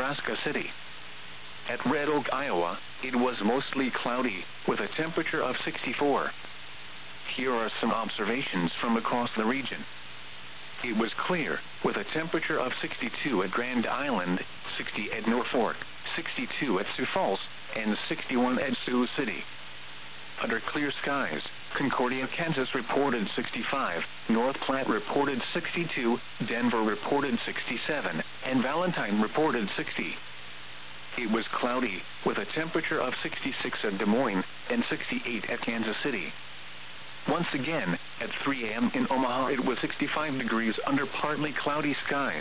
Nebraska City. At Red Oak, Iowa, it was mostly cloudy, with a temperature of 64. Here are some observations from across the region. It was clear, with a temperature of 62 at Grand Island, 60 at Norfolk, 62 at Sioux Falls, and 61 at Sioux City. Under clear skies, Concordia, Kansas reported 65, North Platte reported 62, Denver reported 67, and Valentine reported 60. It was cloudy, with a temperature of 66 at Des Moines and 68 at Kansas City. Once again, at 3 a.m. in Omaha, it was 65 degrees under partly cloudy skies.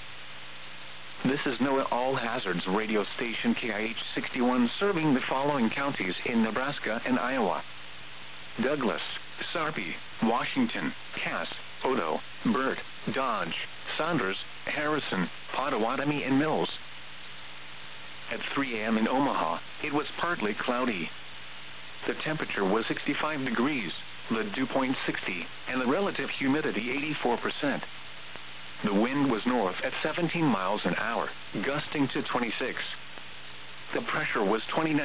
This is NOAA All Hazards radio station KIH-61 serving the following counties in Nebraska and Iowa: Douglas, Sarpy, Washington, Cass, Odo, Burt, Dodge, Saunders, Harrison, Pottawatomie, and Mills. At 3 a.m. in Omaha, it was partly cloudy. The temperature was 65 degrees, the dew point 60, and the relative humidity 84%. The wind was north at 17 miles an hour, gusting to 26. The pressure was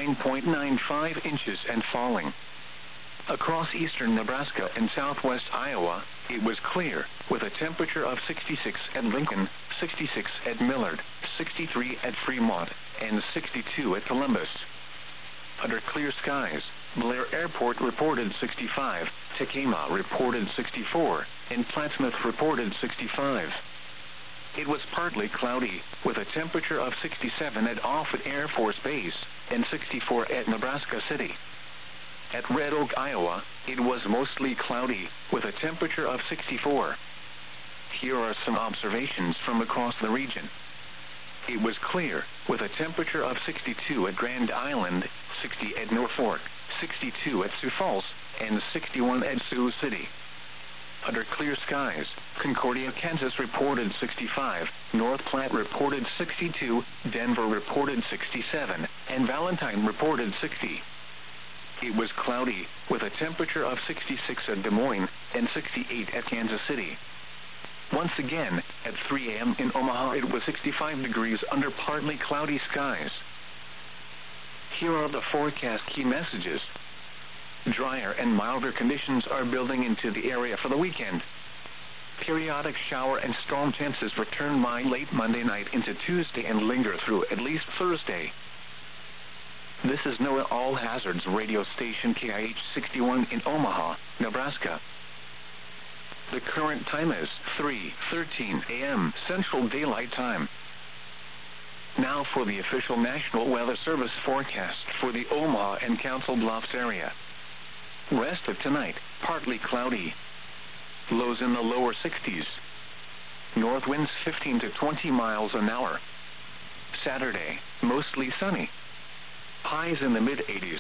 29.95 inches and falling. Across eastern Nebraska and southwest Iowa, it was clear, with a temperature of 66 at Lincoln, 66 at Millard, 63 at Fremont, and 62 at Columbus. Under clear skies, Blair Airport reported 65, Tacoma reported 64, and Plattsmouth reported 65. It was partly cloudy, with a temperature of 67 at Offutt Air Force Base and 64 at Nebraska City. At Red Oak, Iowa, it was mostly cloudy, with a temperature of 64. Here are some observations from across the region. It was clear, with a temperature of 62 at Grand Island, 60 at Norfolk, 62 at Sioux Falls, and 61 at Sioux City. Under clear skies, Concordia, Kansas reported 65, North Platte reported 62, Denver reported 67, and Valentine reported 60. It was cloudy, with a temperature of 66 at Des Moines and 68 at Kansas City. Once again, at 3 a.m. in Omaha, it was 65 degrees under partly cloudy skies. Here are the forecast key messages. Drier and milder conditions are building into the area for the weekend. Periodic shower and storm chances return by late Monday night into Tuesday and linger through at least Thursday. This is NOAA All Hazards radio station KIH-61 in Omaha, Nebraska. The current time is 3:13 a.m. Central Daylight Time. Now for the official National Weather Service forecast for the Omaha and Council Bluffs area. Rest of tonight, partly cloudy. Lows in the lower 60s. North winds 15 to 20 miles an hour. Saturday, mostly sunny. Highs in the mid-80s.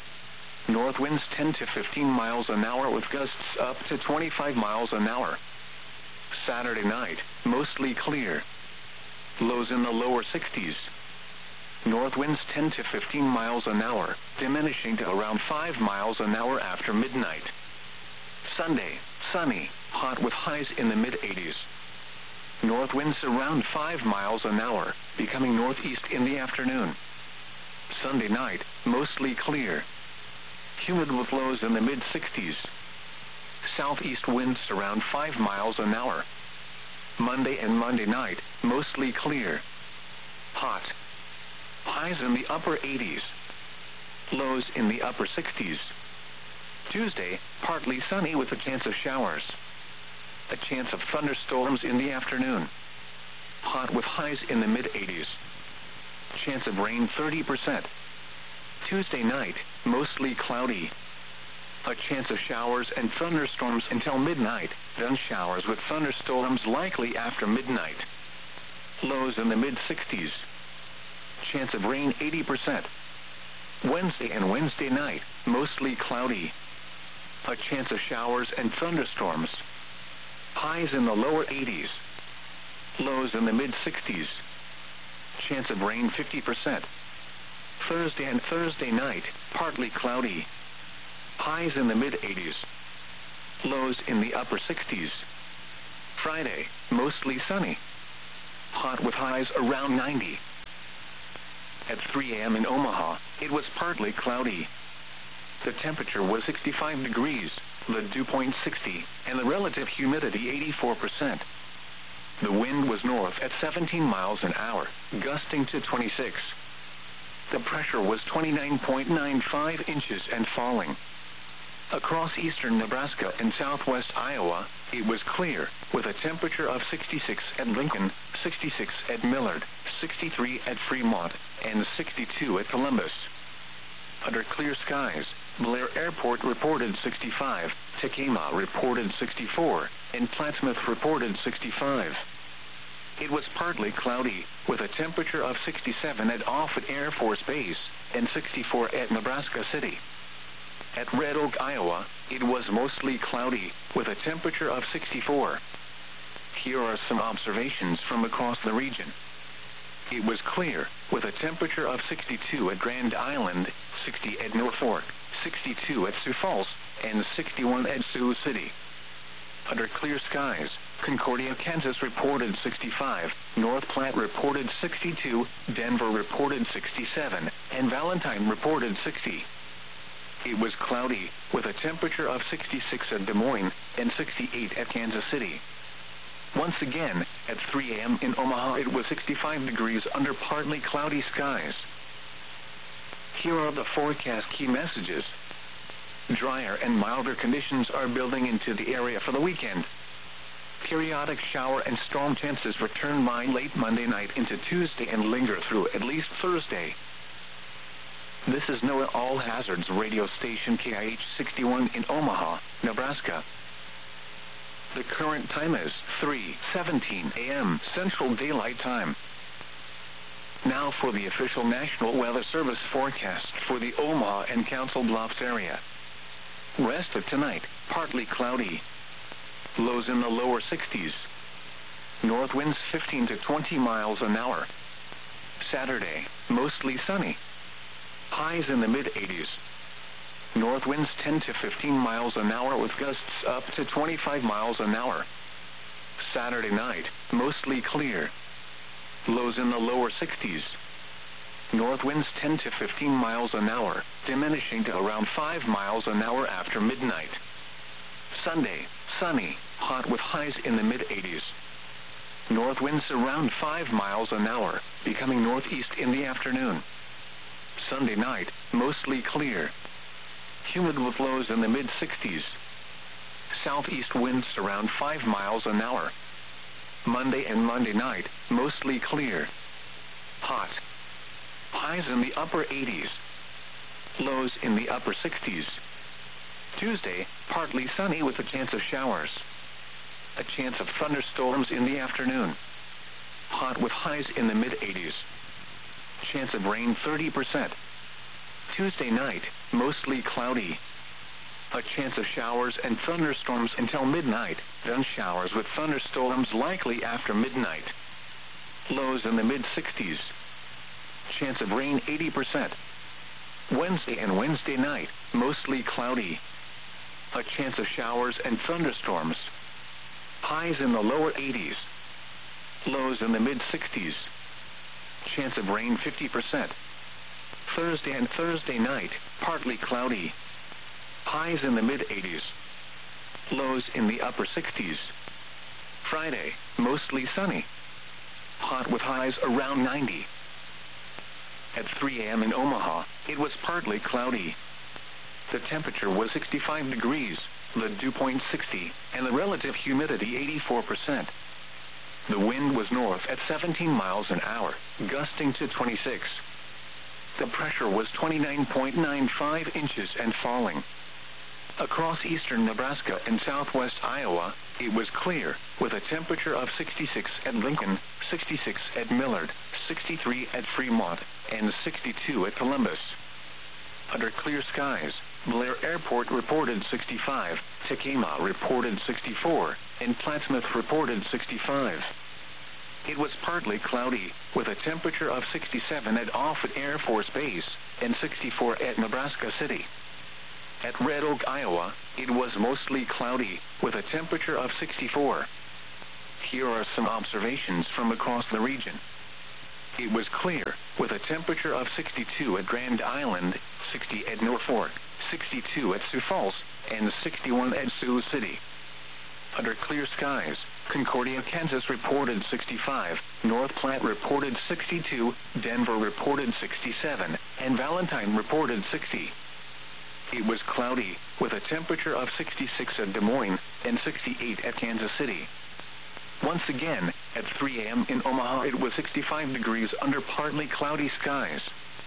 North winds 10 to 15 miles an hour with gusts up to 25 miles an hour. Saturday night, mostly clear. Lows in the lower 60s. North winds 10 to 15 miles an hour, diminishing to around 5 miles an hour after midnight. Sunday, sunny, hot with highs in the mid-80s. North winds around 5 miles an hour, becoming northeast in the afternoon. Sunday night, mostly clear. Humid with lows in the mid-60s. Southeast winds around 5 miles an hour. Monday and Monday night, mostly clear. Hot. Highs in the upper 80s. Lows in the upper 60s. Tuesday, partly sunny with a chance of showers. A chance of thunderstorms in the afternoon. Hot with highs in the mid-80s. Chance of rain 30%. Tuesday night, mostly cloudy. A chance of showers and thunderstorms until midnight, then showers with thunderstorms likely after midnight. Lows in the mid-60s. Chance of rain 80%. Wednesday and Wednesday night, mostly cloudy. A chance of showers and thunderstorms. Highs in the lower 80s. Lows in the mid-60s. Chance of rain 50%. Thursday and Thursday night, partly cloudy. Highs in the mid-80s. Lows in the upper 60s. Friday, mostly sunny. Hot with highs around 90. At 3 a.m. in Omaha, it was partly cloudy. The temperature was 65 degrees, the dew point 60, and the relative humidity 84%. The wind was north at 17 miles an hour, gusting to 26. The pressure was 29.95 inches and falling. Across eastern Nebraska and southwest Iowa, it was clear, with a temperature of 66 at Lincoln, 66 at Millard, 63 at Fremont, and 62 at Columbus. Under clear skies, Blair Airport reported 65, Tacoma reported 64, and Plattsmouth reported 65. It was partly cloudy, with a temperature of 67 at Offutt Air Force Base and 64 at Nebraska City. At Red Oak, Iowa, it was mostly cloudy, with a temperature of 64. Here are some observations from across the region. It was clear, with a temperature of 62 at Grand Island, 60 at Norfolk, 62 at Sioux Falls, and 61 at Sioux City. Under clear skies, Concordia, Kansas reported 65, North Platte reported 62, Denver reported 67, and Valentine reported 60. It was cloudy, with a temperature of 66 at Des Moines and 68 at Kansas City. Once again, at 3 a.m. in Omaha, it was 65 degrees under partly cloudy skies. Here are the forecast key messages. Drier and milder conditions are building into the area for the weekend. Periodic shower and storm chances return by late Monday night into Tuesday and linger through at least Thursday. This is NOAA All Hazards radio station KIH 61 in Omaha, Nebraska. The current time is 3:17 a.m. Central Daylight Time. Now for the official National Weather Service forecast for the Omaha and Council Bluffs area. Rest of tonight, partly cloudy. Lows in the lower 60s. North winds 15 to 20 miles an hour. Saturday, mostly sunny. Highs in the mid-80s. North winds 10 to 15 miles an hour with gusts up to 25 miles an hour. Saturday night, mostly clear. Lows in the lower 60s. North winds 10 to 15 miles an hour, diminishing to around 5 miles an hour after midnight. Sunday, sunny, hot with highs in the mid-80s. North winds around 5 miles an hour, becoming northeast in the afternoon. Sunday night, mostly clear. Humid with lows in the mid-60s. Southeast winds around 5 miles an hour. Monday and Monday night, mostly clear. Hot. Highs in the upper 80s. Lows in the upper 60s. Tuesday, partly sunny with a chance of showers. A chance of thunderstorms in the afternoon. Hot with highs in the mid-80s. Chance of rain 30%. Tuesday night, mostly cloudy. A chance of showers and thunderstorms until midnight, then showers with thunderstorms likely after midnight. Lows in the mid-60s. Chance of rain 80%. Wednesday and Wednesday night, mostly cloudy. A chance of showers and thunderstorms. Highs in the lower 80s. Lows in the mid-60s. Chance of rain 50%. Thursday and Thursday night, partly cloudy. Highs in the mid-80s. Lows in the upper 60s. Friday, mostly sunny. Hot with highs around 90. At 3 a.m. in Omaha, it was partly cloudy. The temperature was 65 degrees, the dew point 60, and the relative humidity 84%. The wind was north at 17 miles an hour, gusting to 26. The pressure was 29.95 inches and falling. Across eastern Nebraska and southwest Iowa, it was clear, with a temperature of 66 at Lincoln, 66 at Millard, 63 at Fremont, and 62 at Columbus. Under clear skies, Blair Airport reported 65, Tacoma reported 64, and Plattsmouth reported 65. It was partly cloudy, with a temperature of 67 at Offutt Air Force Base and 64 at Nebraska City. At Red Oak, Iowa, it was mostly cloudy, with a temperature of 64. Here are some observations from across the region. It was clear, with a temperature of 62 at Grand Island, 60 at Norfolk, 62 at Sioux Falls, and 61 at Sioux City. Under clear skies, Concordia, Kansas reported 65, North Platte reported 62, Denver reported 67, and Valentine reported 60. It was cloudy, with a temperature of 66 at Des Moines and 68 at Kansas City. Once again, at 3 a.m. in Omaha, it was 65 degrees under partly cloudy skies.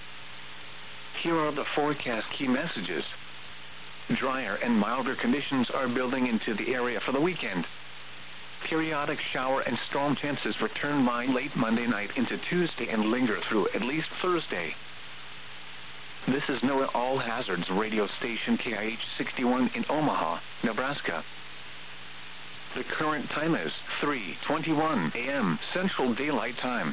Here are the forecast key messages. Drier and milder conditions are building into the area for the weekend. Periodic shower and storm chances return by late Monday night into Tuesday and linger through at least Thursday. This is NOAA All Hazards radio station KIH 61 in Omaha, Nebraska. The current time is 3:21 a.m. Central Daylight Time.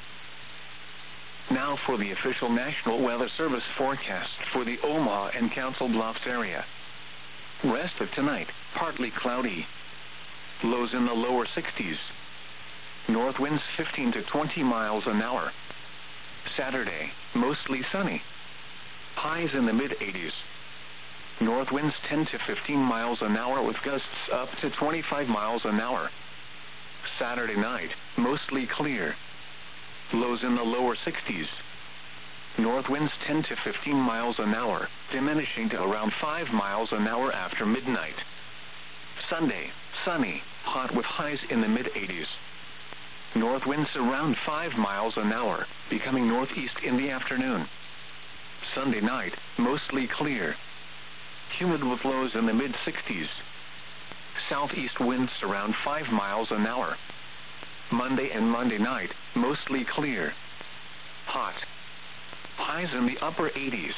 Now for the official National Weather Service forecast for the Omaha and Council Bluffs area. Rest of tonight, partly cloudy. Lows in the lower 60s. North winds 15 to 20 miles an hour. Saturday, mostly sunny. Highs in the mid-80s. North winds 10 to 15 miles an hour with gusts up to 25 miles an hour. Saturday night, mostly clear. Lows in the lower 60s. North winds 10 to 15 miles an hour, diminishing to around 5 miles an hour after midnight. Sunday, sunny, hot with highs in the mid-80s. North winds around 5 miles an hour, becoming northeast in the afternoon. Sunday night, mostly clear. Humid with lows in the mid-60s. Southeast winds around 5 miles an hour. Monday and Monday night, mostly clear. Hot. Highs in the upper 80s.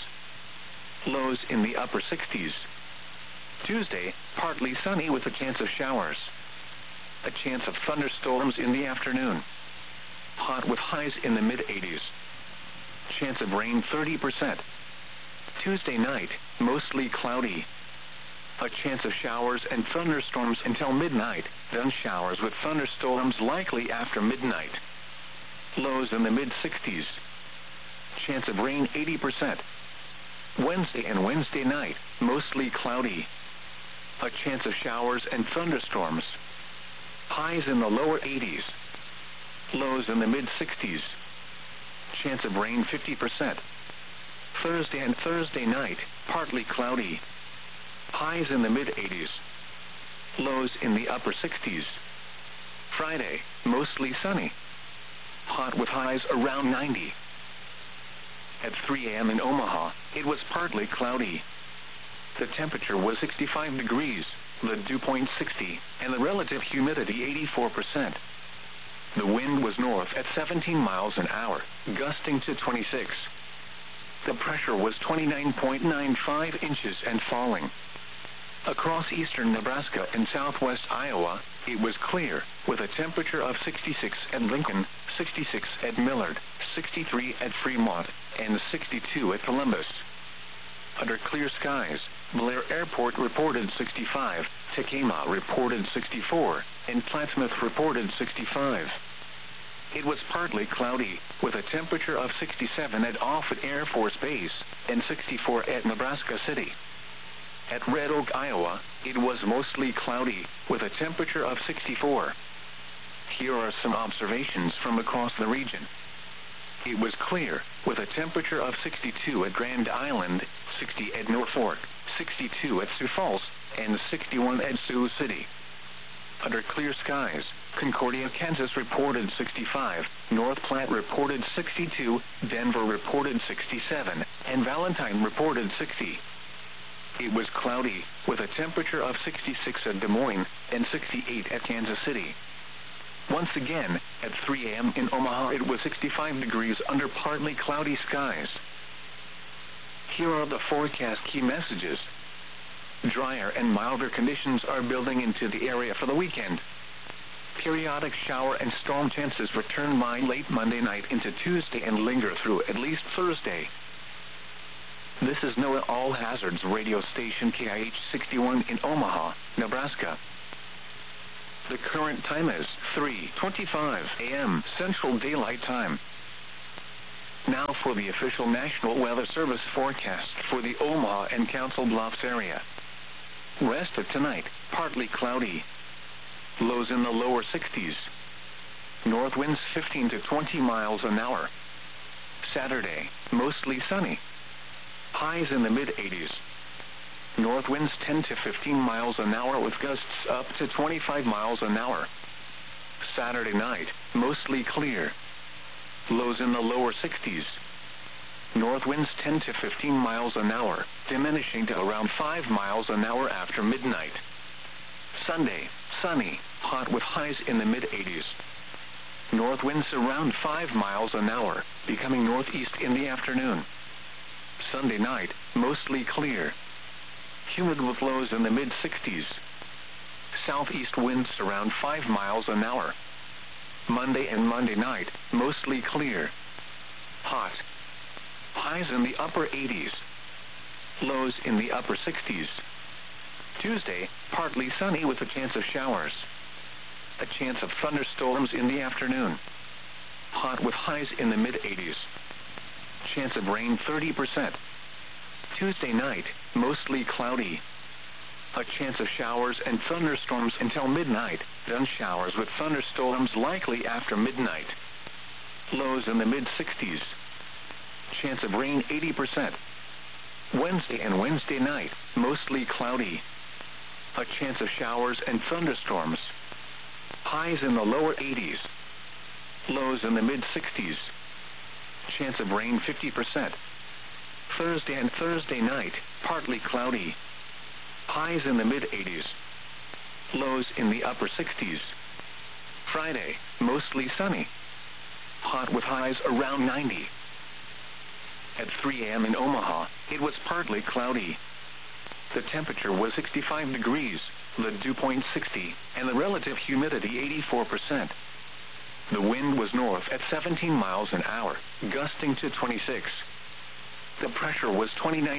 Lows in the upper 60s. Tuesday, partly sunny with a chance of showers. A chance of thunderstorms in the afternoon. Hot with highs in the mid-80s. Chance of rain 30%. Tuesday night, mostly cloudy. A chance of showers and thunderstorms until midnight, then showers with thunderstorms likely after midnight. Lows in the mid-60s. Chance of rain 80%. Wednesday and Wednesday night, mostly cloudy. A chance of showers and thunderstorms. Highs in the lower 80s. Lows in the mid-60s. Chance of rain 50%. Thursday and Thursday night, partly cloudy. Highs in the mid-80s. Lows in the upper 60s. Friday, mostly sunny. Hot with highs around 90. At 3 a.m. in Omaha, it was partly cloudy. The temperature was 65 degrees, the dew point 60, and the relative humidity 84%. The wind was north at 17 miles an hour, gusting to 26. The pressure was 29.95 inches and falling. Across eastern Nebraska and southwest Iowa, it was clear, with a temperature of 66 at Lincoln, 66 at Millard, 63 at Fremont, and 62 at Columbus. Under clear skies, Blair Airport reported 65, Tacoma reported 64, and Plattsmouth reported 65. It was partly cloudy, with a temperature of 67 at Offutt Air Force Base and 64 at Nebraska City. At Red Oak, Iowa, it was mostly cloudy, with a temperature of 64. Here are some observations from across the region. It was clear, with a temperature of 62 at Grand Island, 60 at Norfolk, 62 at Sioux Falls, and 61 at Sioux City. Under clear skies, Concordia, Kansas reported 65, North Platte reported 62, Denver reported 67, and Valentine reported 60. It was cloudy, with a temperature of 66 at Des Moines and 68 at Kansas City. Once again, at 3 a.m. in Omaha, it was 65 degrees under partly cloudy skies. Here are the forecast key messages. Drier and milder conditions are building into the area for the weekend. Periodic shower and storm chances return by late Monday night into Tuesday and linger through at least Thursday. This is NOAA All Hazards radio station KIH 61 in Omaha, Nebraska. The current time is 3:25 a.m. Central Daylight Time. Now for the official National Weather Service forecast for the Omaha and Council Bluffs area. Rest of tonight, partly cloudy. Lows in the lower 60s. North winds 15 to 20 miles an hour. Saturday, mostly sunny. Highs in the mid-80s. North winds 10 to 15 miles an hour with gusts up to 25 miles an hour. Saturday night, mostly clear. Lows in the lower 60s. North winds 10 to 15 miles an hour, diminishing to around 5 miles an hour after midnight. Sunday, sunny, hot with highs in the mid-80s. North winds around 5 miles an hour, becoming northeast in the afternoon. Sunday night, mostly clear. Humid with lows in the mid-60s. Southeast winds around 5 miles an hour. Monday and Monday night, mostly clear. Hot. Highs in the upper 80s. Lows in the upper 60s. Tuesday, partly sunny with a chance of showers. A chance of thunderstorms in the afternoon. Hot with highs in the mid-80s. Chance of rain 30%. Tuesday night, mostly cloudy. A chance of showers and thunderstorms until midnight, then showers with thunderstorms likely after midnight. Lows in the mid-60s. Chance of rain 80%. Wednesday and Wednesday night, mostly cloudy. A chance of showers and thunderstorms. Highs in the lower 80s. Lows in the mid-60s. Chance of rain 50%. Thursday and Thursday night, partly cloudy. Highs in the mid-80s. Lows in the upper 60s. Friday, mostly sunny. Hot with highs around 90. At 3 a.m. in Omaha, it was partly cloudy. The temperature was 65 degrees, the dew point 60, and the relative humidity 84%. The wind was north at 17 miles an hour, gusting to 26. The pressure was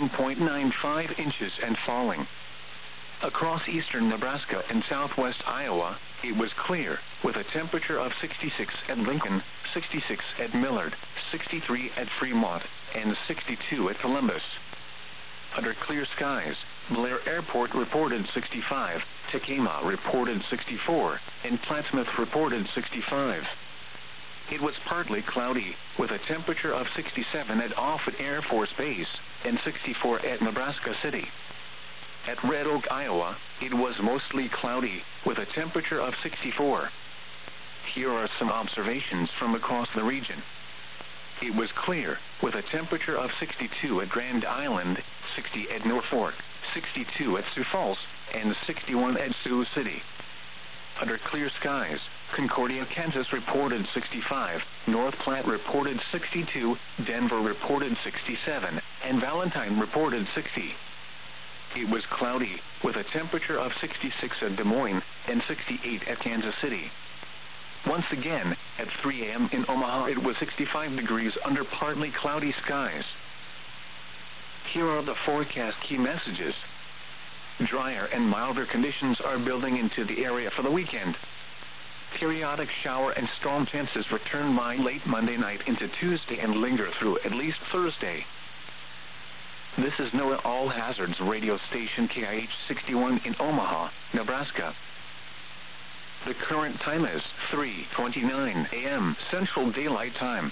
29.95 inches and falling. Across eastern Nebraska and southwest Iowa, it was clear, with a temperature of 66 at Lincoln, 66 at Millard, 63 at Fremont, and 62 at Columbus. Under clear skies, Blair Airport reported 65, Tacoma reported 64, and Plattsmouth reported 65. It was partly cloudy, with a temperature of 67 at Offutt Air Force Base and 64 at Nebraska City. At Red Oak, Iowa, it was mostly cloudy, with a temperature of 64. Here are some observations from across the region. It was clear, with a temperature of 62 at Grand Island, 60 at Norfolk, 62 at Sioux Falls, and 61 at Sioux City. Under clear skies, Concordia, Kansas reported 65, North Platte reported 62, Denver reported 67, and Valentine reported 60. It was cloudy, with a temperature of 66 at Des Moines and 68 at Kansas City. Once again, at 3 a.m. in Omaha, it was 65 degrees under partly cloudy skies. Here are the forecast key messages. Drier and milder conditions are building into the area for the weekend. Periodic shower and storm chances return by late Monday night into Tuesday and linger through at least Thursday. This is NOAA All Hazards radio station KIH 61 in Omaha, Nebraska. The current time is 3:29 a.m. Central Daylight Time.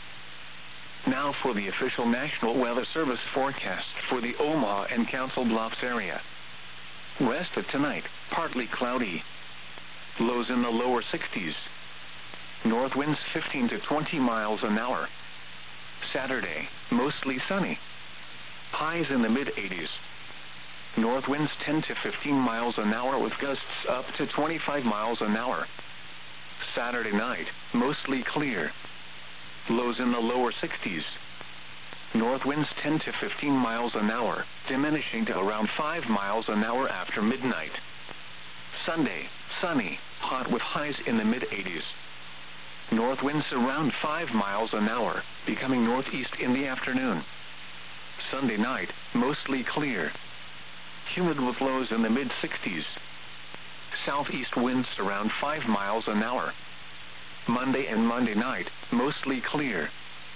Now for the official National Weather Service forecast for the Omaha and Council Bluffs area. Rest of tonight, partly cloudy. Lows in the lower 60s. North winds 15 to 20 miles an hour. Saturday, mostly sunny. Highs in the mid-80s. North winds 10 to 15 miles an hour with gusts up to 25 miles an hour. Saturday night, mostly clear. Lows in the lower 60s. North winds 10 to 15 miles an hour, diminishing to around 5 miles an hour after midnight. Sunday, sunny, hot with highs in the mid-80s. North winds around 5 miles an hour, becoming northeast in the afternoon. Sunday night, mostly clear. Humid with lows in the mid-60s. Southeast winds around 5 miles an hour. Monday and Monday night, mostly clear.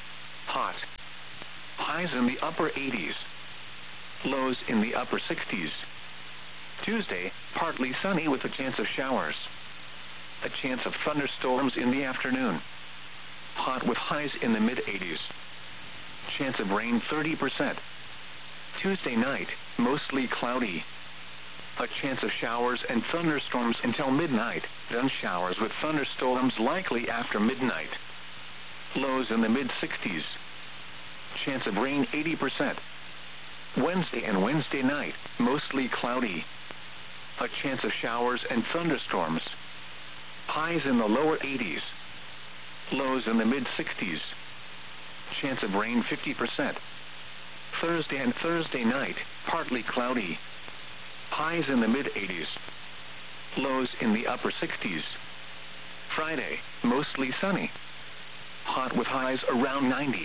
Hot. Highs in the upper 80s. Lows in the upper 60s. Tuesday, partly sunny with a chance of showers. A chance of thunderstorms in the afternoon. Hot with highs in the mid-80s. Chance of rain 30%. Tuesday night, mostly cloudy. A chance of showers and thunderstorms until midnight, then showers with thunderstorms likely after midnight. Lows in the mid-60s. Chance of rain 80%. Wednesday and Wednesday night, mostly cloudy. A chance of showers and thunderstorms. Highs in the lower 80s. Lows in the mid-60s. Chance of rain 50%. Thursday and Thursday night, partly cloudy. Highs in the mid-80s. Lows in the upper 60s. Friday, mostly sunny. Hot with highs around 90.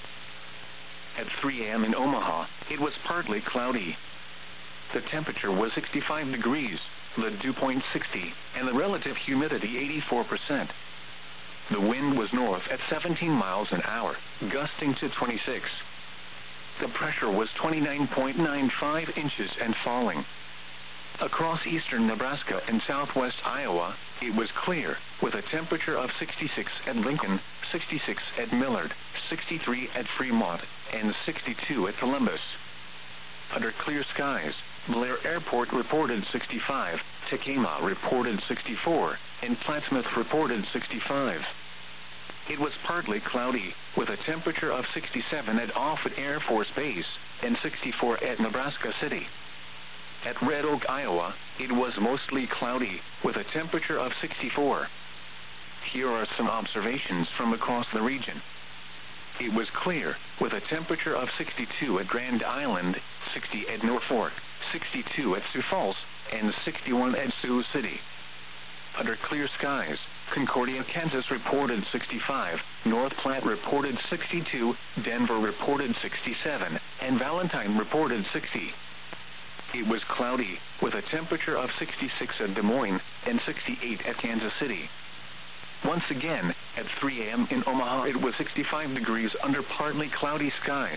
At 3 a.m. in Omaha, it was partly cloudy. The temperature was 65 degrees, the dew point 60, and the relative humidity 84%. The wind was north at 17 miles an hour, gusting to 26. The pressure was 29.95 inches and falling. Across eastern Nebraska and southwest Iowa, it was clear, with a temperature of 66 at Lincoln, 66 at Millard, 63 at Fremont, and 62 at Columbus. Under clear skies, Blair Airport reported 65, Tacoma reported 64, and Plattsmouth reported 65. It was partly cloudy, with a temperature of 67 at Offutt Air Force Base, and 64 at Nebraska City. At Red Oak, Iowa, it was mostly cloudy, with a temperature of 64. Here are some observations from across the region. It was clear, with a temperature of 62 at Grand Island, 60 at Norfolk, 62 at Sioux Falls, and 61 at Sioux City. Under clear skies, Concordia, Kansas reported 65, North Platte reported 62, Denver reported 67, and Valentine reported 60. It was cloudy, with a temperature of 66 at Des Moines and 68 at Kansas City. Once again, at 3 a.m. in Omaha, it was 65 degrees under partly cloudy skies.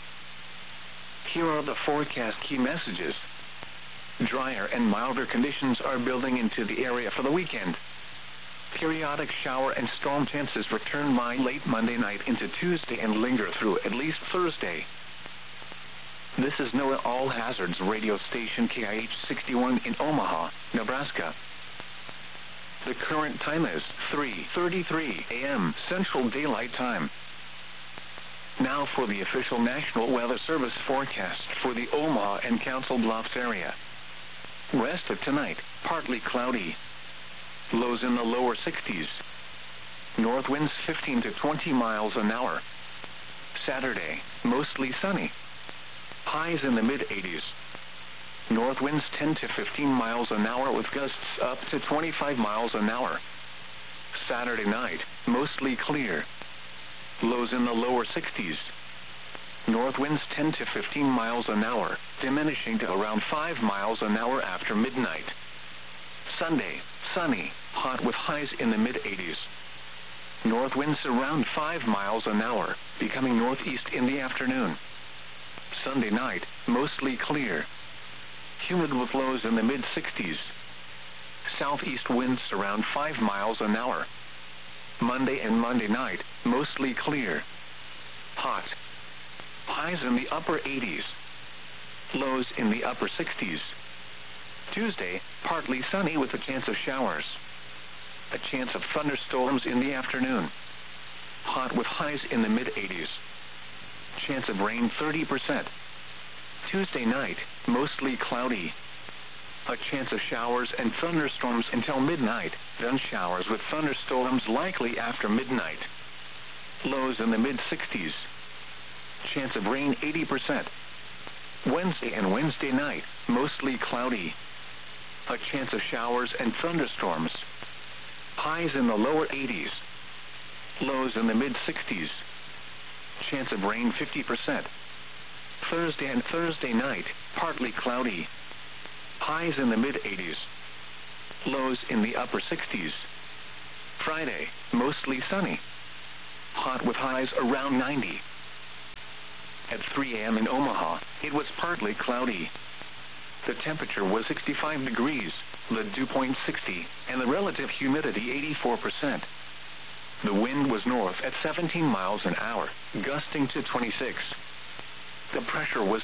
Here are the forecast key messages. Drier and milder conditions are building into the area for the weekend. Periodic shower and storm chances return by late Monday night into Tuesday and linger through at least Thursday. This is NOAA All Hazards radio station KIH 61 in Omaha, Nebraska. The current time is 3:33 a.m. Central Daylight Time. Now for the official National Weather Service forecast for the Omaha and Council Bluffs area. Rest of tonight, partly cloudy. Lows in the lower 60s. North winds 15 to 20 miles an hour. Saturday, mostly sunny. Highs in the mid-80s. North winds 10 to 15 miles an hour with gusts up to 25 miles an hour. Saturday night, mostly clear. Lows in the lower 60s. North winds 10 to 15 miles an hour, diminishing to around 5 miles an hour after midnight. Sunday, sunny, hot with highs in the mid-80s. North winds around 5 miles an hour, becoming northeast in the afternoon. Sunday night, mostly clear. Humid with lows in the mid-60s. Southeast winds around 5 miles an hour. Monday and Monday night, mostly clear. Hot. Highs in the upper 80s. Lows in the upper 60s. Tuesday, partly sunny with a chance of showers. A chance of thunderstorms in the afternoon. Hot with highs in the mid-80s. Chance of rain 30%. Tuesday night, mostly cloudy. A chance of showers and thunderstorms until midnight, then showers with thunderstorms likely after midnight. Lows in the mid-60s. Chance of rain 80%. Wednesday and Wednesday night, mostly cloudy. A chance of showers and thunderstorms. Highs in the lower 80s. Lows in the mid-60s. Chance of rain 50%. Thursday and Thursday night, partly cloudy. Highs in the mid-80s. Lows in the upper 60s. Friday, mostly sunny. Hot with highs around 90. At 3 a.m. in Omaha, it was partly cloudy. The temperature was 65 degrees, the dew point 60, and the relative humidity 84%. The wind was north at 17 miles an hour, gusting to 26. The pressure was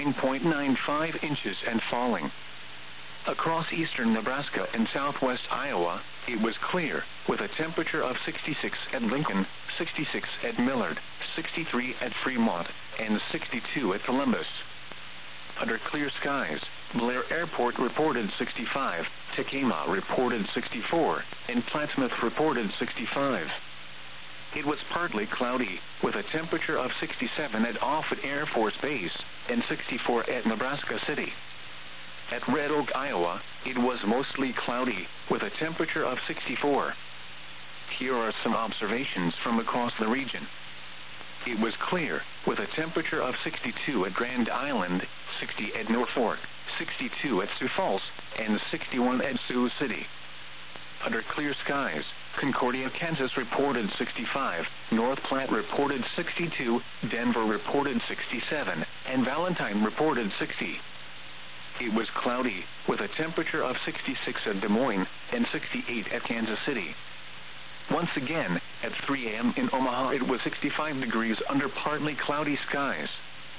29.95 inches and falling. Across eastern Nebraska and southwest Iowa, it was clear, with a temperature of 66 at Lincoln, 66 at Millard, 63 at Fremont, and 62 at Columbus. Under clear skies, Blair Airport reported 65, Tacoma reported 64, and Plattsmouth reported 65. It was partly cloudy, with a temperature of 67 at Offutt Air Force Base and 64 at Nebraska City. At Red Oak, Iowa, it was mostly cloudy, with a temperature of 64. Here are some observations from across the region. It was clear, with a temperature of 62 at Grand Island, 60 at Norfolk, 62 at Sioux Falls, and 61 at Sioux City. Under clear skies, Concordia, Kansas reported 65, North Platte reported 62, Denver reported 67, and Valentine reported 60. It was cloudy, with a temperature of 66 at Des Moines and 68 at Kansas City. Once again, at 3 a.m. in Omaha, it was 65 degrees under partly cloudy skies.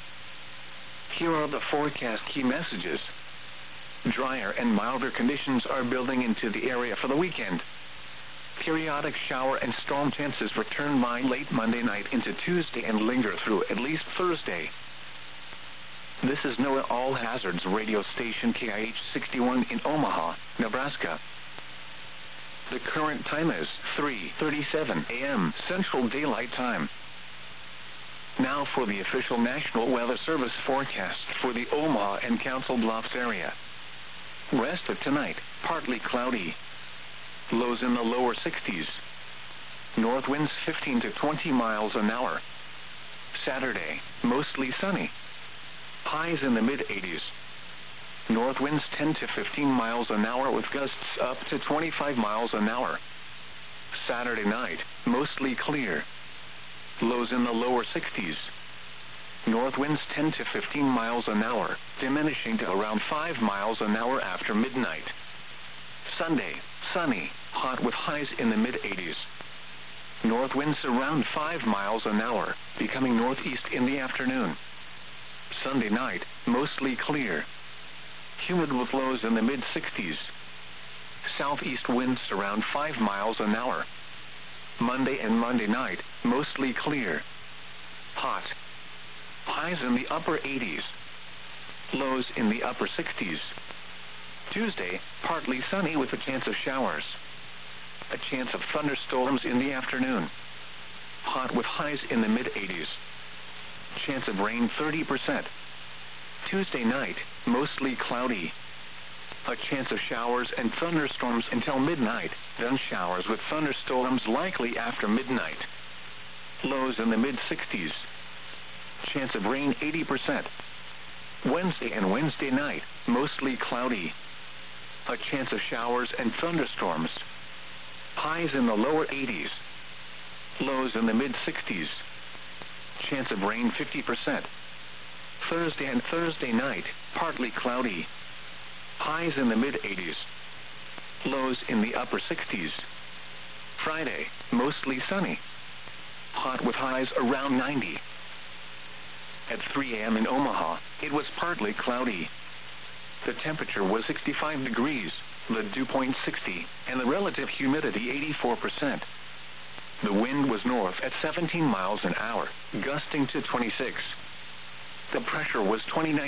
Here are the forecast key messages. Drier and milder conditions are building into the area for the weekend. Periodic shower and storm chances return by late Monday night into Tuesday and linger through at least Thursday. This is NOAA All Hazards radio station KIH 61 in Omaha, Nebraska. The current time is 3:37 a.m. Central Daylight Time. Now for the official National Weather Service forecast for the Omaha and Council Bluffs area. Rest of tonight, partly cloudy. Lows in the lower 60s. North winds 15 to 20 miles an hour. Saturday, mostly sunny. Highs in the mid-80s. North winds 10 to 15 miles an hour with gusts up to 25 miles an hour. Saturday night, mostly clear. Lows in the lower 60s. North winds 10 to 15 miles an hour, diminishing to around 5 miles an hour after midnight. Sunday, sunny, hot with highs in the mid-80s. North winds around 5 miles an hour, becoming northeast in the afternoon. Sunday night, mostly clear. Humid with lows in the mid-60s. Southeast winds around 5 miles an hour. Monday and Monday night, mostly clear. Hot. Highs in the upper 80s. Lows in the upper 60s. Tuesday, partly sunny with a chance of showers. A chance of thunderstorms in the afternoon. Hot with highs in the mid-80s. Chance of rain 30%. Tuesday night, mostly cloudy. A chance of showers and thunderstorms until midnight, then showers with thunderstorms likely after midnight. Lows in the mid-60s. Chance of rain 80%. Wednesday and Wednesday night, mostly cloudy. A chance of showers and thunderstorms. Highs in the lower 80s. Lows in the mid-60s. Chance of rain 50%. Thursday and Thursday night, partly cloudy. Highs in the mid-80s. Lows in the upper 60s. Friday, mostly sunny. Hot with highs around 90. At 3 a.m. in Omaha, it was partly cloudy. The temperature was 65 degrees, the dew point 60, and the relative humidity 84%. The wind was north at 17 miles an hour, gusting to 26. The pressure was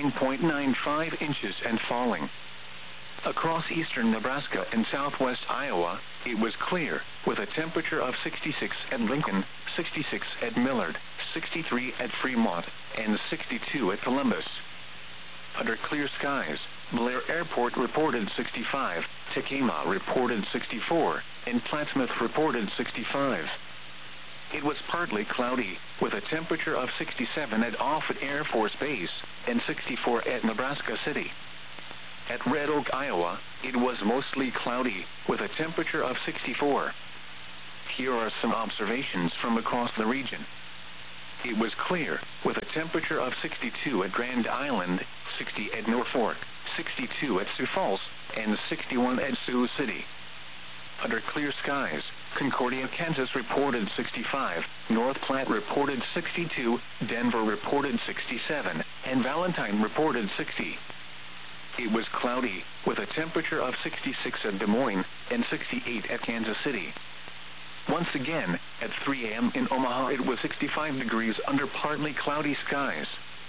29.95 inches and falling. Across eastern Nebraska and southwest Iowa, it was clear, with a temperature of 66 at Lincoln, 66 at Millard, 63 at Fremont, and 62 at Columbus. Under clear skies, Blair Airport reported 65, Tacoma reported 64, and Plattsmouth reported 65. It was partly cloudy, with a temperature of 67 at Offutt Air Force Base and 64 at Nebraska City. At Red Oak, Iowa, it was mostly cloudy, with a temperature of 64. Here are some observations from across the region. It was clear, with a temperature temperature of 62 at Grand Island, 60 at Norfolk, 62 at Sioux Falls, and 61 at Sioux City. Under clear skies, Concordia, Kansas reported 65, North Platte reported 62, Denver reported 67, and Valentine reported 60. It was cloudy, with a temperature of 66 at Des Moines and 68 at Kansas City. Once again, at 3 a.m. in Omaha, it was 65 degrees under partly cloudy skies.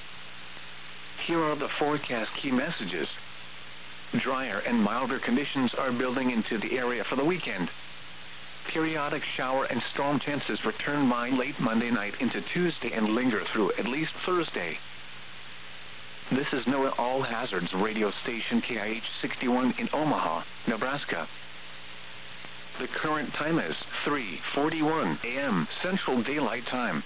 Here are the forecast key messages. Drier and milder conditions are building into the area for the weekend. Periodic shower and storm chances return by late Monday night into Tuesday and linger through at least Thursday. This is NOAA All Hazards radio station KIH 61 in Omaha, Nebraska. The current time is 3:41 a.m. Central Daylight Time.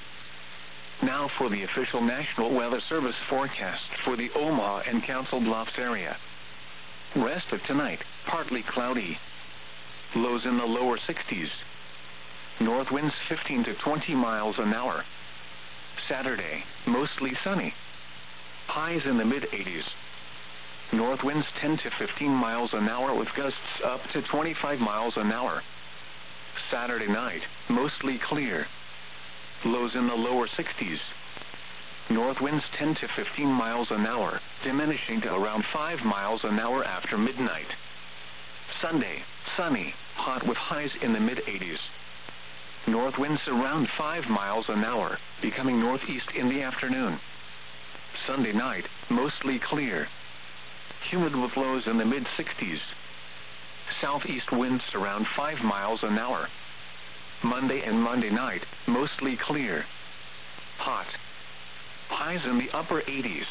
Now for the official National Weather Service forecast for the Omaha and Council Bluffs area. Rest of tonight, partly cloudy. Lows in the lower 60s. North winds 15 to 20 miles an hour. Saturday, mostly sunny. Highs in the mid-80s. North winds 10 to 15 miles an hour with gusts up to 25 miles an hour. Saturday night, mostly clear. Lows in the lower 60s. North winds 10 to 15 miles an hour, diminishing to around 5 miles an hour after midnight. Sunday, sunny, hot with highs in the mid-80s. North winds around 5 miles an hour, becoming northeast in the afternoon. Sunday night, mostly clear. Humid with lows in the mid-60s. Southeast winds around 5 miles an hour. Monday and Monday night, mostly clear. Hot. Highs in the upper 80s.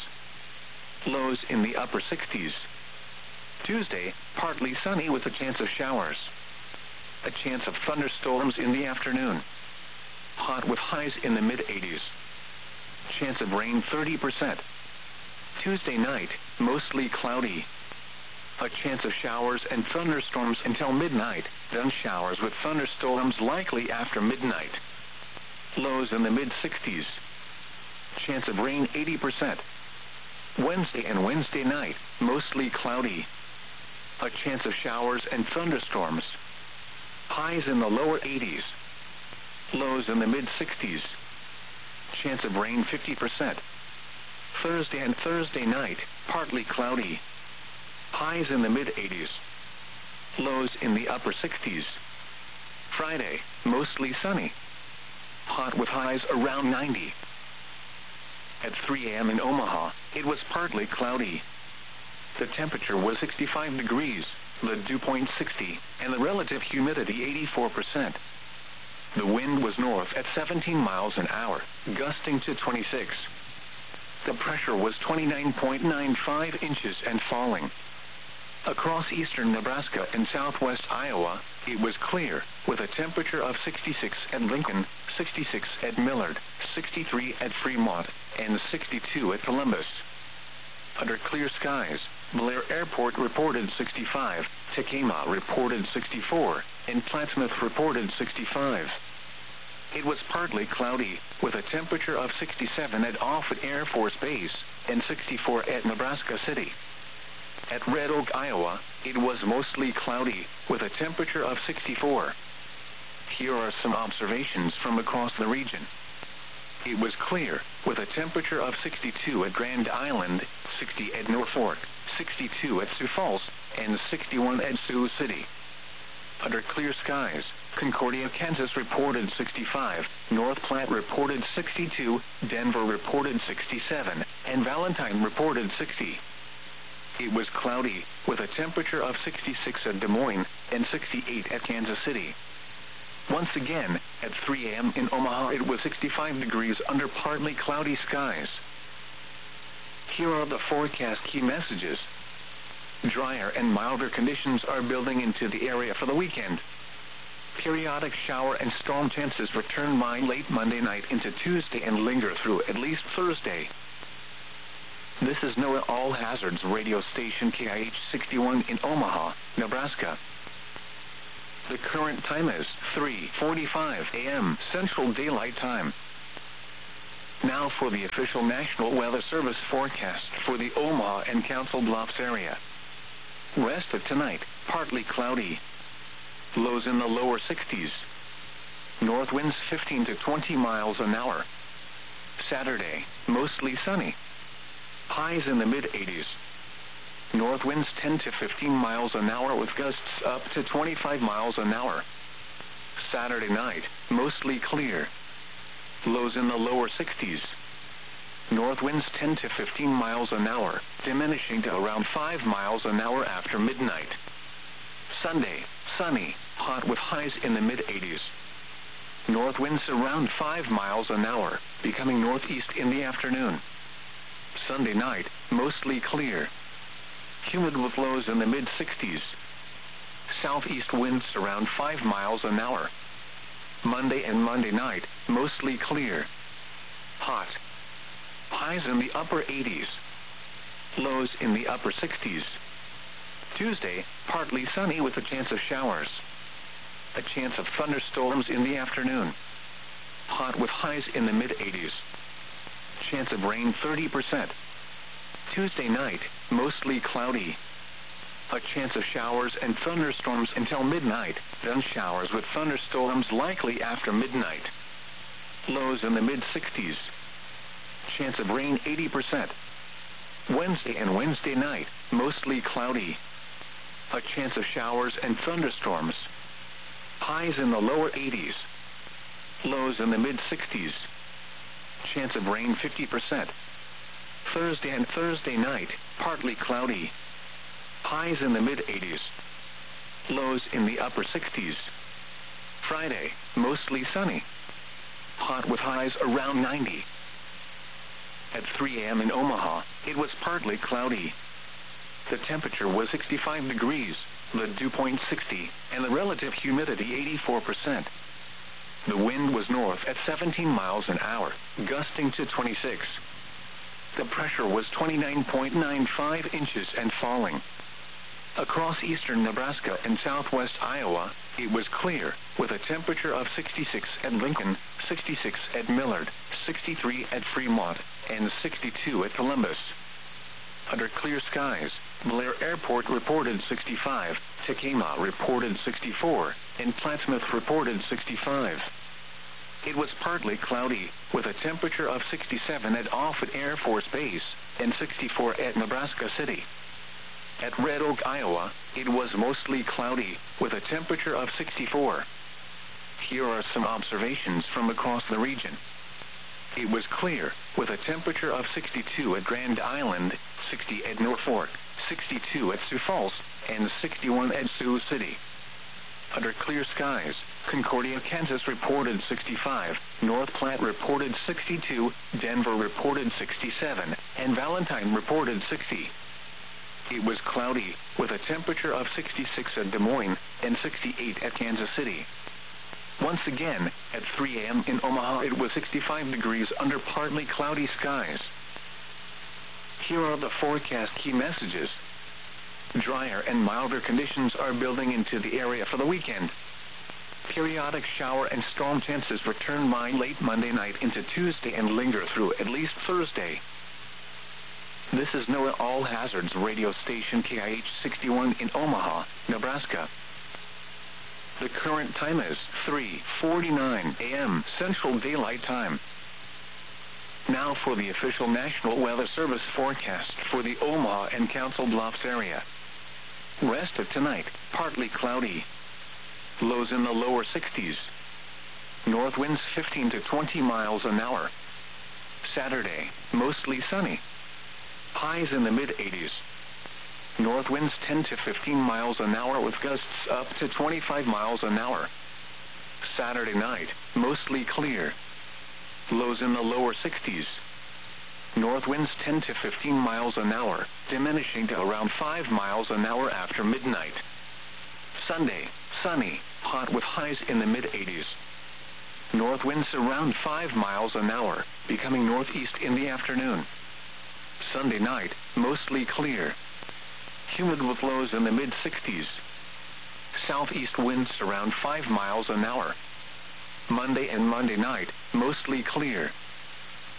Lows in the upper 60s. Tuesday, partly sunny with a chance of showers. A chance of thunderstorms in the afternoon. Hot with highs in the mid-80s. Chance of rain 30%. Tuesday night, mostly cloudy. A chance of showers and thunderstorms until midnight, then showers with thunderstorms likely after midnight. Lows in the mid-60s. Chance of rain 80%. Wednesday and Wednesday night, mostly cloudy. A chance of showers and thunderstorms. Highs in the lower 80s. Lows in the mid-60s. Chance of rain 50%. Thursday and Thursday night, partly cloudy. Highs in the mid-80s. Lows in the upper 60s. Friday, mostly sunny. Hot with highs around 90. At 3 a.m. in Omaha, it was partly cloudy. The temperature was 65 degrees, the dew point 60, and the relative humidity 84%. The wind was north at 17 miles an hour, gusting to 26. The pressure was 29.95 inches and falling. Across eastern Nebraska and southwest Iowa, it was clear, with a temperature of 66 at Lincoln, 66 at Millard, 63 at Fremont, and 62 at Columbus. Under clear skies, Blair Airport reported 65, Tacoma reported 64, and Plattsmouth reported 65. It was partly cloudy, with a temperature of 67 at Offutt Air Force Base and 64 at Nebraska City. At Red Oak, Iowa, it was mostly cloudy, with a temperature of 64. Here are some observations from across the region. It was clear, with a temperature of 62 at Grand Island, 60 at Norfolk, 62 at Sioux Falls, and 61 at Sioux City. Under clear skies, Concordia, Kansas reported 65, North Platte reported 62, Denver reported 67, and Valentine reported 60. It was cloudy, with a temperature of 66 at Des Moines and 68 at Kansas City. Once again, at 3 a.m. in Omaha, it was 65 degrees under partly cloudy skies. Here are the forecast key messages. Drier and milder conditions are building into the area for the weekend. Periodic shower and storm chances return by late Monday night into Tuesday and linger through at least Thursday. This is NOAA All Hazards radio station KIH 61 in Omaha, Nebraska. The current time is 3:45 a.m. Central Daylight Time. Now for the official National Weather Service forecast for the Omaha and Council Bluffs area. Rest of tonight, partly cloudy. Lows in the lower 60s. North winds 15 to 20 miles an hour. Saturday, mostly sunny. Highs in the mid-80s. North winds 10 to 15 miles an hour with gusts up to 25 miles an hour. Saturday night, mostly clear. Lows in the lower 60s. North winds 10 to 15 miles an hour, diminishing to around 5 miles an hour after midnight. Sunday, sunny, hot with highs in the mid-80s. North winds around 5 miles an hour, becoming northeast in the afternoon. Sunday night, mostly clear. Humid with lows in the mid-60s. Southeast winds around 5 miles an hour. Monday and Monday night, mostly clear. Hot. Highs in the upper 80s. Lows in the upper 60s. Tuesday, partly sunny with a chance of showers. A chance of thunderstorms in the afternoon. Hot with highs in the mid-80s. Chance of rain 30%. Tuesday night, mostly cloudy. A chance of showers and thunderstorms until midnight, then showers with thunderstorms likely after midnight. Lows in the mid-60s. Chance of rain 80%. Wednesday and Wednesday night, mostly cloudy. A chance of showers and thunderstorms. Highs in the lower 80s. Lows in the mid-60s. Chance of rain 50%. Thursday and Thursday night, partly cloudy. Highs in the mid-80s. Lows in the upper 60s. Friday, mostly sunny. Hot with highs around 90. At 3 a.m. in Omaha, it was partly cloudy. The temperature was 65 degrees, the dew point 60, and the relative humidity 84%. The wind was north at 17 miles an hour, gusting to 26. The pressure was 29.95 inches and falling. Across eastern Nebraska and southwest Iowa, it was clear, with a temperature of 66 at Lincoln, 66 at Millard, 63 at Fremont, and 62 at Columbus. Under clear skies, Blair Airport reported 65, Tacoma reported 64, and Plattsmouth reported 65. It was partly cloudy, with a temperature of 67 at Offutt Air Force Base and 64 at Nebraska City. At Red Oak, Iowa, it was mostly cloudy, with a temperature of 64. Here are some observations from across the region. It was clear, with a temperature of 62 at Grand Island, 60 at Norfolk, 62 at Sioux Falls, and 61 at Sioux City. Under clear skies, Concordia, Kansas reported 65, North Platte reported 62, Denver reported 67, and Valentine reported 60. It was cloudy, with a temperature of 66 at Des Moines and 68 at Kansas City. Once again, at 3 a.m. in Omaha, it was 65 degrees under partly cloudy skies. Here are the forecast key messages. Drier and milder conditions are building into the area for the weekend. Periodic shower and storm chances return by late Monday night into Tuesday and linger through at least Thursday. This is NOAA All Hazards radio station KIH 61 in Omaha, Nebraska. The current time is 3:49 a.m. Central Daylight Time. Now for the official National Weather Service forecast for the Omaha and Council Bluffs area. Rest of tonight, partly cloudy. Lows in the lower 60s. North winds 15 to 20 miles an hour. Saturday, mostly sunny. Highs in the mid-80s. North winds 10 to 15 miles an hour with gusts up to 25 miles an hour. Saturday night, mostly clear. Lows in the lower 60s. North winds 10 to 15 miles an hour, diminishing to around 5 miles an hour after midnight. Sunday, sunny, hot with highs in the mid-80s. North winds around 5 miles an hour, becoming northeast in the afternoon. Sunday night, mostly clear. Humid with lows in the mid-60s. Southeast winds around 5 miles an hour. Monday and Monday night, mostly clear.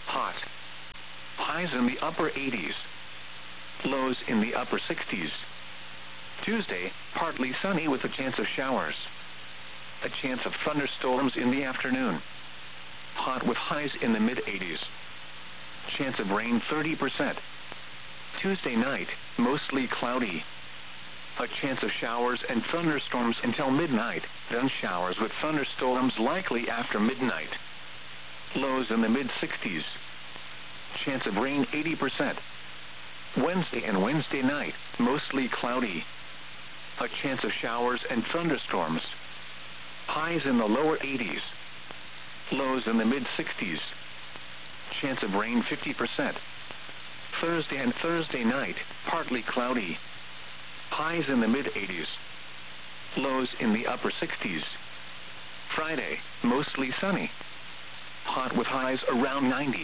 hot. Highs in the upper 80s. Lows in the upper 60s. Tuesday, partly sunny with a chance of showers. A chance of thunderstorms in the afternoon. Hot with highs in the mid-80s. Chance of rain 30%. Tuesday night, mostly cloudy. A chance of showers and thunderstorms until midnight, then showers with thunderstorms likely after midnight. Lows in the mid-60s. Chance of rain 80%. Wednesday and Wednesday night, mostly cloudy. A chance of showers and thunderstorms. Highs in the lower 80s. Lows in the mid-60s. Chance of rain 50%. Thursday and Thursday night, partly cloudy. Highs in the mid-80s. Lows in the upper 60s. Friday, mostly sunny. Hot with highs around 90.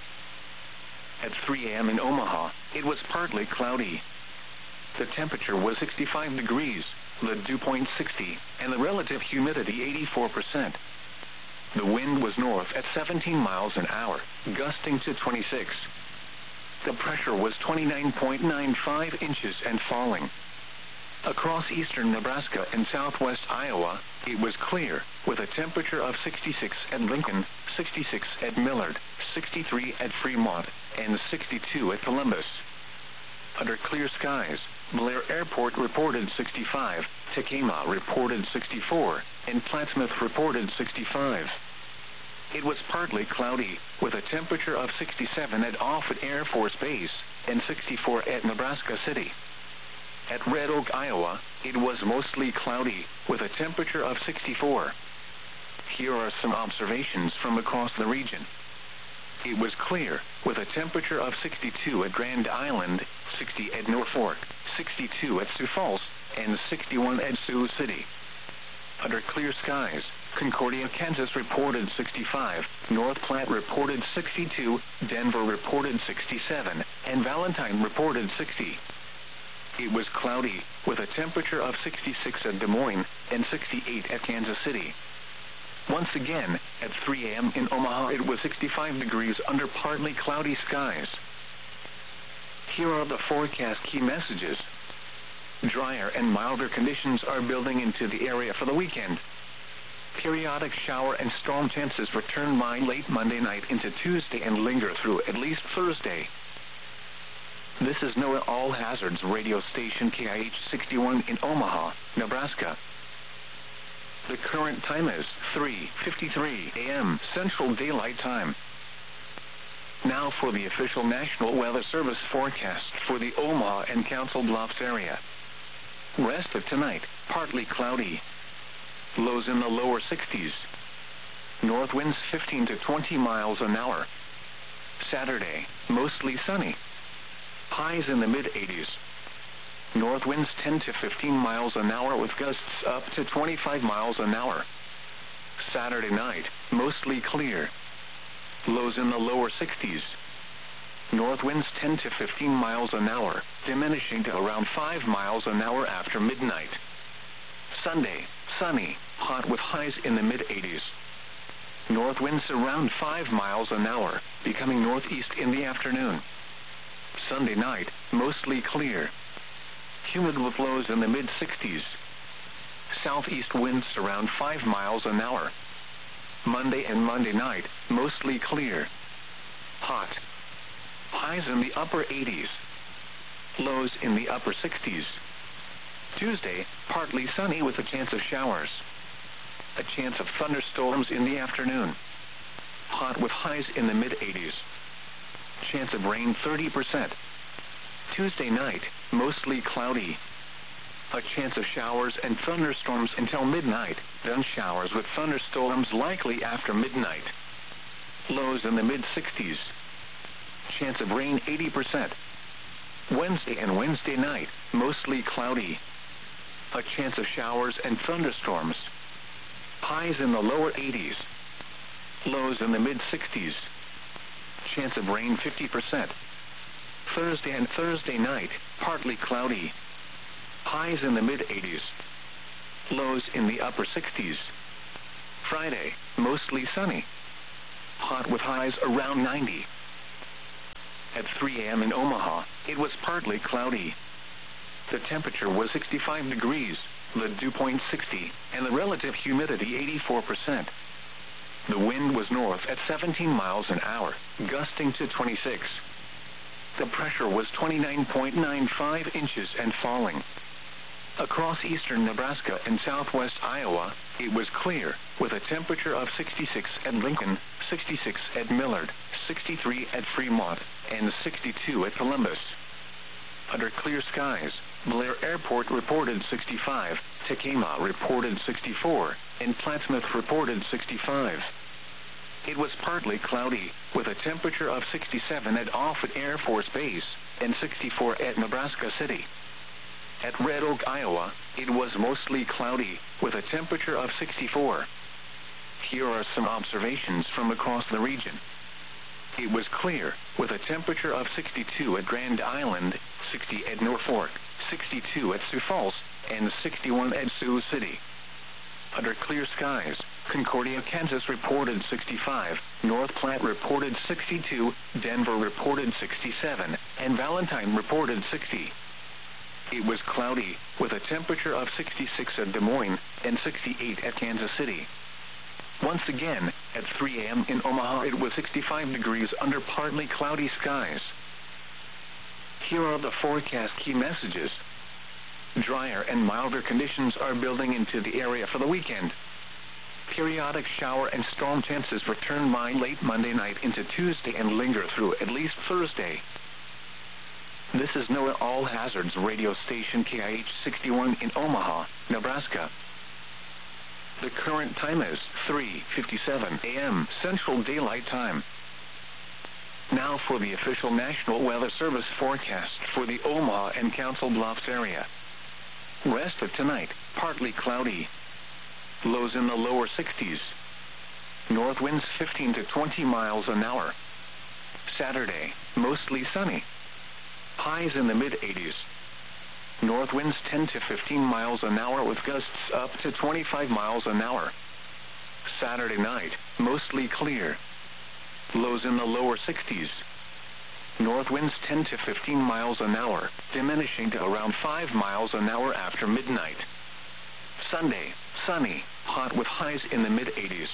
At 3 a.m. in Omaha, it was partly cloudy. The temperature was 65 degrees, the dew point 60, and the relative humidity 84%. The wind was north at 17 miles an hour, gusting to 26. The pressure was 29.95 inches and falling. Across eastern Nebraska and southwest Iowa, it was clear, with a temperature of 66 at Lincoln, 66 at Millard, 63 at Fremont, and 62 at Columbus. Under clear skies, Blair Airport reported 65, Tacoma reported 64, and Plattsmouth reported 65. It was partly cloudy, with a temperature of 67 at Offutt Air Force Base and 64 at Nebraska City. At Red Oak, Iowa, it was mostly cloudy, with a temperature of 64. Here are some observations from across the region. It was clear, with a temperature of 62 at Grand Island, 60 at Norfolk, 62 at Sioux Falls, and 61 at Sioux City. Under clear skies, Concordia, Kansas reported 65, North Platte reported 62, Denver reported 67, and Valentine reported 60. It was cloudy, with a temperature of 66 at Des Moines and 68 at Kansas City. Once again, at 3 a.m. in Omaha, it was 65 degrees under partly cloudy skies. Here are the forecast key messages. Drier and milder conditions are building into the area for the weekend. Periodic shower and storm chances return by late Monday night into Tuesday and linger through at least Thursday. This is NOAA All Hazards radio station KIH 61 in Omaha, Nebraska. The current time is 3:53 a.m. Central Daylight Time. Now for the official National Weather Service forecast for the Omaha and Council Bluffs area. Rest of tonight, partly cloudy. Lows in the lower 60s. North winds 15 to 20 miles an hour. Saturday, mostly sunny. Highs in the mid-80s. North winds 10 to 15 miles an hour with gusts up to 25 miles an hour. Saturday night, mostly clear. Lows in the lower 60s. North winds 10 to 15 miles an hour, diminishing to around 5 miles an hour after midnight. Sunday, sunny, hot with highs in the mid-80s. North winds around 5 miles an hour, becoming northeast in the afternoon. Sunday night, mostly clear. Humid with lows in the mid-60s. Southeast winds around 5 miles an hour. Monday and Monday night, mostly clear. Hot. Highs in the upper 80s. Lows in the upper 60s. Tuesday, partly sunny with a chance of showers. A chance of thunderstorms in the afternoon. Hot with highs in the mid-80s. Chance of rain 30%. Tuesday night, mostly cloudy. A chance of showers and thunderstorms until midnight, then showers with thunderstorms likely after midnight. Lows in the mid-60s. Chance of rain 80%. Wednesday and Wednesday night, mostly cloudy. A chance of showers and thunderstorms. Highs in the lower 80s. Lows in the mid-60s. Chance of rain 50%. Thursday and Thursday night, partly cloudy. Highs in the mid-80s. Lows in the upper 60s. Friday, mostly sunny. Hot with highs around 90. At 3 a.m. in Omaha, it was partly cloudy. The temperature was 65 degrees, the dew point 60, and the relative humidity 84%. The wind was north at 17 miles an hour, gusting to 26. The pressure was 29.95 inches and falling. Across eastern Nebraska and southwest Iowa, it was clear, with a temperature of 66 at Lincoln, 66 at Millard, 63 at Fremont, and 62 at Columbus. Under clear skies, Blair Airport reported 65, Tekema reported 64, and Plattsmouth reported 65. It was partly cloudy, with a temperature of 67 at Offutt Air Force Base and 64 at Nebraska City. At Red Oak, Iowa, it was mostly cloudy, with a temperature of 64. Here are some observations from across the region. It was clear, with a temperature of 62 at Grand Island, 60 at Norfolk, 62 at Sioux Falls, and 61 at Sioux City. Under clear skies, Concordia, Kansas reported 65, North Platte reported 62, Denver reported 67, and Valentine reported 60. It was cloudy, with a temperature of 66 at Des Moines and 68 at Kansas City. Once again, at 3 a.m. in Omaha, it was 65 degrees under partly cloudy skies. Here are the forecast key messages. Drier and milder conditions are building into the area for the weekend. Periodic shower and storm chances return by late Monday night into Tuesday and linger through at least Thursday. This is NOAA All Hazards radio station KIH 61 in Omaha, Nebraska. The current time is 3:57 a.m. Central Daylight Time. Now for the official National Weather Service forecast for the Omaha and Council Bluffs area. Rest of tonight, partly cloudy. Lows in the lower 60s. North winds 15 to 20 miles an hour. Saturday, mostly sunny. Highs in the mid-80s. North winds 10 to 15 miles an hour with gusts up to 25 miles an hour. Saturday night, mostly clear. Lows in the lower 60s. North winds 10 to 15 miles an hour, diminishing to around 5 miles an hour after midnight. Sunday, sunny, hot with highs in the mid-80s.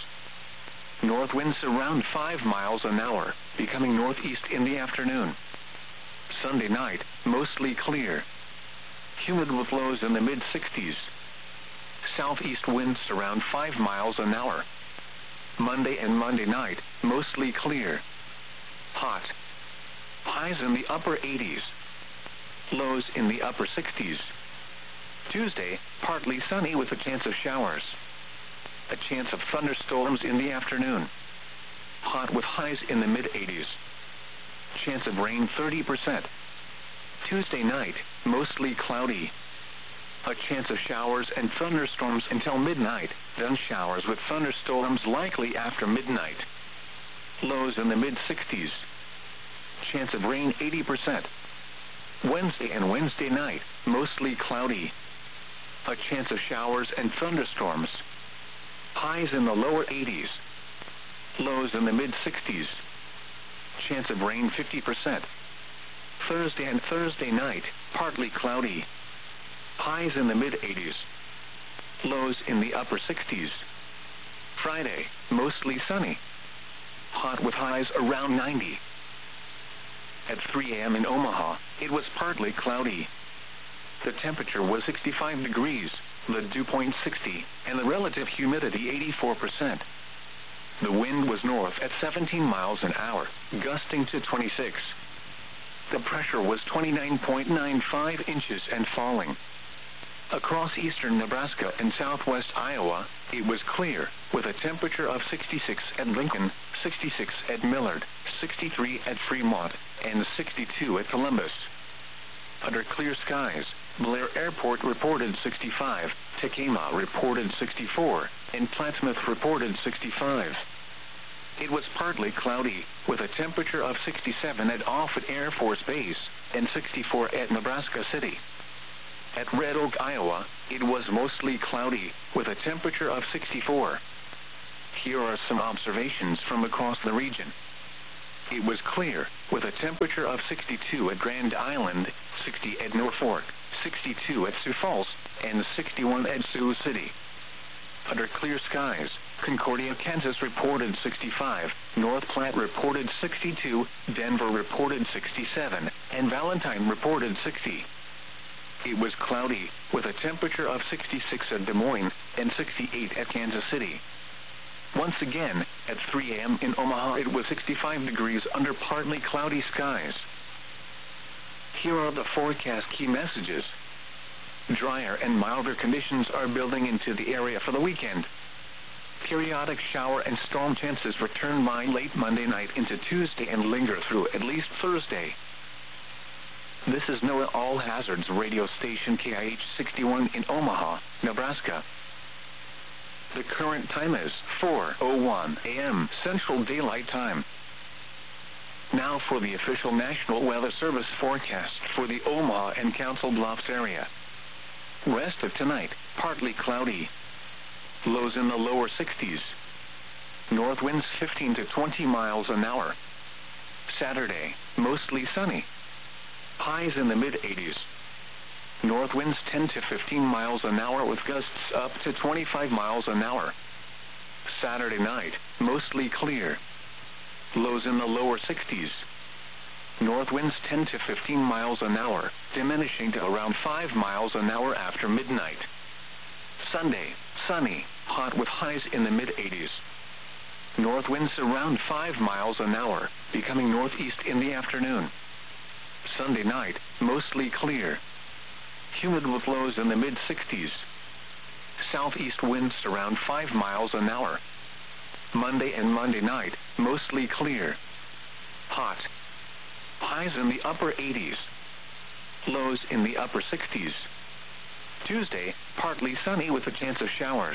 North winds around 5 miles an hour, becoming northeast in the afternoon. Sunday night, mostly clear. Humid with lows in the mid-60s. Southeast winds around 5 miles an hour. Monday and Monday night, mostly clear. Hot. Highs in the upper 80s. Lows in the upper 60s. Tuesday, partly sunny with a chance of showers. A chance of thunderstorms in the afternoon. Hot with highs in the mid-80s. Chance of rain 30%. Tuesday night, mostly cloudy. A chance of showers and thunderstorms until midnight, then showers with thunderstorms likely after midnight. Lows in the mid-60s. Chance of rain 80%. Wednesday and Wednesday night, mostly cloudy. A chance of showers and thunderstorms. Highs in the lower 80s. Lows in the mid-60s. Chance of rain 50%. Thursday and Thursday night, partly cloudy. Highs in the mid-80s. Lows in the upper 60s. Friday, mostly sunny. Hot with highs around 90. At 3 a.m. in Omaha, it was partly cloudy. The temperature was 65 degrees, the dew point 60, and the relative humidity 84%. The wind was north at 17 miles an hour, gusting to 26. The pressure was 29.95 inches and falling. Across eastern Nebraska and southwest Iowa, it was clear, with a temperature of 66 at Lincoln, 66 at Millard, 63 at Fremont, and 62 at Columbus. Under clear skies, Blair Airport reported 65, Tekema reported 64, and Plattsmouth reported 65. It was partly cloudy, with a temperature of 67 at Offutt Air Force Base and 64 at Nebraska City. At Red Oak, Iowa, it was mostly cloudy, with a temperature of 64. Here are some observations from across the region. It was clear, with a temperature of 62 at Grand Island, 60 at Norfolk, 62 at Sioux Falls, and 61 at Sioux City. Under clear skies, Concordia, Kansas reported 65, North Platte reported 62, Denver reported 67, and Valentine reported 60. It was cloudy, with a temperature of 66 at Des Moines and 68 at Kansas City. Once again, at 3 a.m. in Omaha, it was 65 degrees under partly cloudy skies. Here are the forecast key messages. Drier and milder conditions are building into the area for the weekend. Periodic shower and storm chances return by late Monday night into Tuesday and linger through at least Thursday. This is NOAA All Hazards radio station KIH 61 in Omaha, Nebraska. The current time is 4:01 a.m. Central Daylight Time. Now for the official National Weather Service forecast for the Omaha and Council Bluffs area. Rest of tonight, partly cloudy. Lows in the lower 60s. North winds 15 to 20 miles an hour. Saturday, mostly sunny. Highs in the mid-80s. North winds 10 to 15 miles an hour with gusts up to 25 miles an hour. Saturday night, mostly clear. Lows in the lower 60s. North winds 10 to 15 miles an hour, diminishing to around 5 miles an hour after midnight. Sunday, sunny, hot with highs in the mid-80s. North winds around 5 miles an hour, becoming northeast in the afternoon. Sunday night, mostly clear. Humid with lows in the mid-60s. Southeast winds around 5 miles an hour. Monday and Monday night, mostly clear. Hot. Highs in the upper 80s. Lows in the upper 60s. Tuesday, partly sunny with a chance of showers.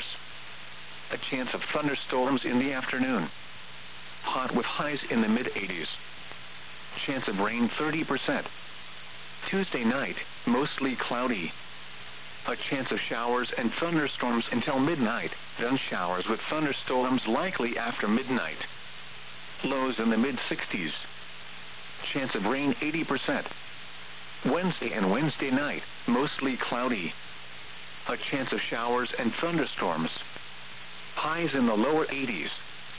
A chance of thunderstorms in the afternoon. Hot with highs in the mid-80s. Chance of rain 30%. Tuesday night, mostly cloudy. A chance of showers and thunderstorms until midnight, then showers with thunderstorms likely after midnight. Lows in the mid-60s. Chance of rain 80%. Wednesday and Wednesday night, mostly cloudy. A chance of showers and thunderstorms. Highs in the lower 80s.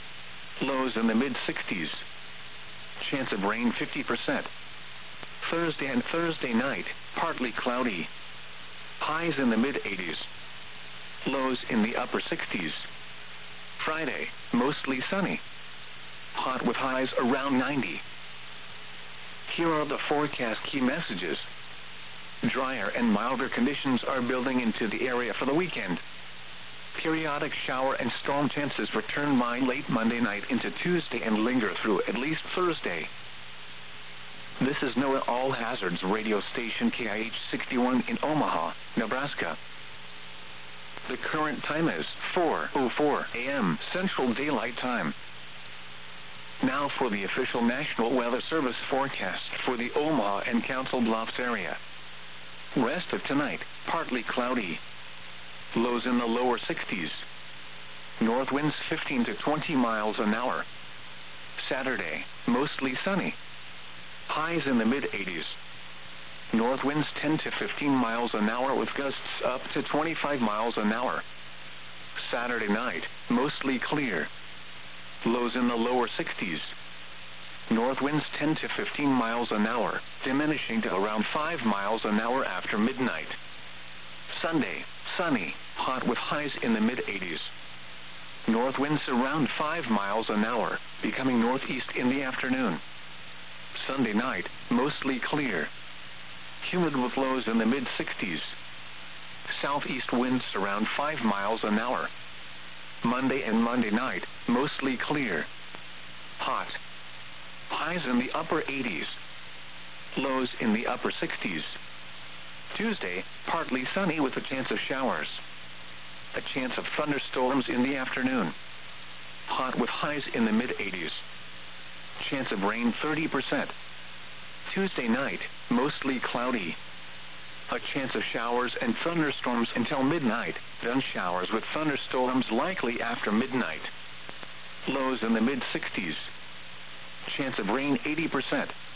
Lows in the mid-60s. Chance of rain 50%. Thursday and Thursday night, partly cloudy. Highs in the mid-80s. Lows in the upper 60s. Friday, mostly sunny. Hot with highs around 90. Here are the forecast key messages. Drier and milder conditions are building into the area for the weekend. Periodic shower and storm chances return by late Monday night into Tuesday and linger through at least Thursday. This is NOAA All Hazards radio station KIH 61 in Omaha, Nebraska. The current time is 4:04 a.m. Central Daylight Time. Now for the official National Weather Service forecast for the Omaha and Council Bluffs area. Rest of tonight, partly cloudy. Lows in the lower 60s. North winds 15 to 20 miles an hour. Saturday, mostly sunny. Highs in the mid-80s. North winds 10 to 15 miles an hour with gusts up to 25 miles an hour. Saturday night, mostly clear. Lows in the lower 60s. North winds 10 to 15 miles an hour, diminishing to around 5 miles an hour after midnight. Sunday, sunny, hot with highs in the mid-80s. North winds around 5 miles an hour, becoming northeast in the afternoon. Sunday night, mostly clear. Humid with lows in the mid-60s. Southeast winds around 5 miles an hour. Monday and Monday night, mostly clear. Hot. Highs in the upper 80s. Lows in the upper 60s. Tuesday, partly sunny with a chance of showers. A chance of thunderstorms in the afternoon. Hot with highs in the mid-80s. Chance of rain 30%. Tuesday night, mostly cloudy. A chance of showers and thunderstorms until midnight, then showers with thunderstorms likely after midnight. Lows in the mid-60s. Chance of rain 80%.